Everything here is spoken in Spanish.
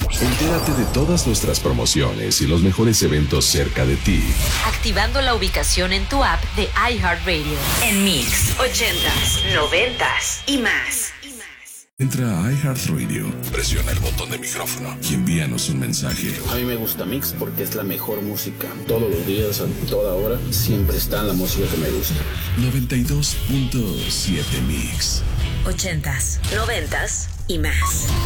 Entérate de todas nuestras promociones y los mejores eventos cerca de ti, activando la ubicación en tu app de iHeartRadio. En Mix 80s, 90s y más. Entra a iHeartRadio, presiona el botón de micrófono y envíanos un mensaje. A mí me gusta Mix porque es la mejor música. Todos los días, a toda hora, siempre está la música que me gusta. 92.7 Mix. 80s, 90s y más.